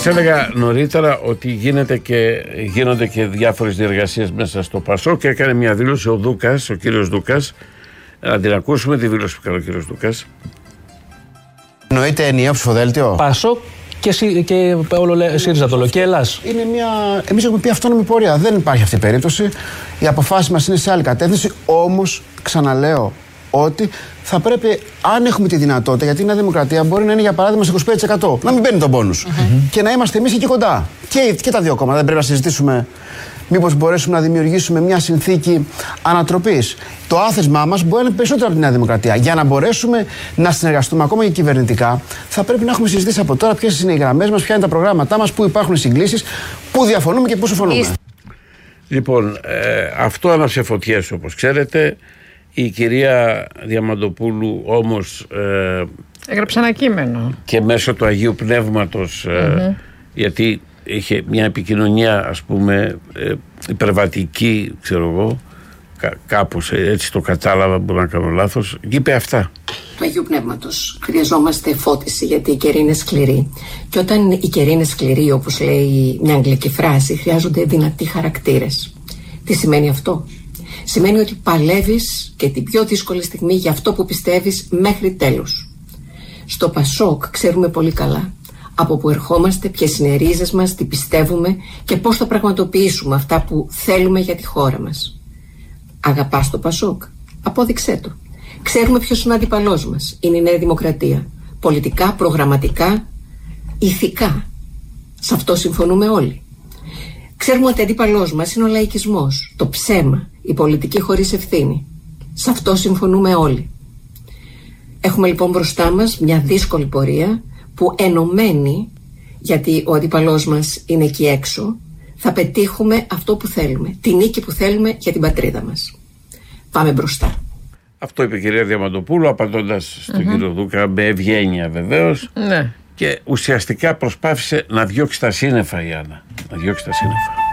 Σας έλεγα νωρίτερα ότι γίνονται και διάφορες διεργασίες μέσα στο ΠΑΣΟΚ και έκανε μια δήλωση ο κύριος Δούκας. Να την ακούσουμε τη δήλωση που έκανε ο κύριος Δούκας. Εννοείται ενιαίο ψηφοδέλτιο. ΠΑΣΟΚ και όλο ΣΥΡΙΖΑ το και Ελλάς. Εμείς έχουμε πει αυτόνομη πορεία. Δεν υπάρχει αυτή η περίπτωση. Οι αποφάσεις μας είναι σε άλλη κατεύθυνση. Όμως, ξαναλέω ότι θα πρέπει, αν έχουμε τη δυνατότητα, γιατί η Νέα Δημοκρατία μπορεί να είναι για παράδειγμα σε 25%, να μην παίρνει τον πόνους. Και να είμαστε εμείς εκεί κοντά. Και τα δύο κόμματα. Δεν πρέπει να συζητήσουμε μήπως μπορέσουμε να δημιουργήσουμε μια συνθήκη ανατροπής. Το άθεσμά μας μπορεί να είναι περισσότερο από τη Νέα Δημοκρατία. Για να μπορέσουμε να συνεργαστούμε ακόμα και κυβερνητικά, θα πρέπει να έχουμε συζητήσει από τώρα ποιες είναι οι γραμμές μας, ποια είναι τα προγράμματά μας, πού υπάρχουν συγκλήσεις, πού διαφωνούμε και πού συμφωνούμε. Λοιπόν, αυτό άναψε φωτιές όπως ξέρετε. Η κυρία Διαμαντοπούλου όμως έγραψε ένα κείμενο και μέσω του Αγίου Πνεύματος γιατί είχε μια επικοινωνία ας πούμε υπερβατική, ξέρω εγώ, κάπως έτσι το κατάλαβα, μπορεί να κάνω λάθος, είπε αυτά. Του Αγίου Πνεύματος χρειαζόμαστε φώτιση γιατί η καιρή είναι σκληρή και όταν η καιρή είναι σκληρή, όπως λέει μια αγγλική φράση, χρειάζονται δυνατοί χαρακτήρες. Τι σημαίνει αυτό? Σημαίνει ότι παλεύεις και την πιο δύσκολη στιγμή για αυτό που πιστεύεις μέχρι τέλους. Στο ΠΑΣΟΚ ξέρουμε πολύ καλά από που ερχόμαστε, ποιες είναι οι ρίζες μας, τι πιστεύουμε και πώς θα πραγματοποιήσουμε αυτά που θέλουμε για τη χώρα μας. Αγαπάς το ΠΑΣΟΚ? Απόδειξέ το. Ξέρουμε ποιος είναι ο αντίπαλός μας. Είναι η Νέα Δημοκρατία. Πολιτικά, προγραμματικά, ηθικά. Σε αυτό συμφωνούμε όλοι. Ξέρουμε ότι ο αντίπαλός μας είναι ο λαϊκισμός, το ψέμα, η πολιτική χωρίς ευθύνη. Σε αυτό συμφωνούμε όλοι. Έχουμε λοιπόν μπροστά μας μια δύσκολη πορεία που ενωμένοι, γιατί ο αντίπαλός μας είναι εκεί έξω, θα πετύχουμε αυτό που θέλουμε, τη νίκη που θέλουμε για την πατρίδα μας. Πάμε μπροστά. Αυτό είπε η κυρία Διαμαντοπούλου απαντώντας στον κύριο Δούκα με ευγένεια βεβαίως. Ναι. Και ουσιαστικά προσπάθησε να διώξει τα σύννεφα η Άννα. Να διώξει τα σύννεφα.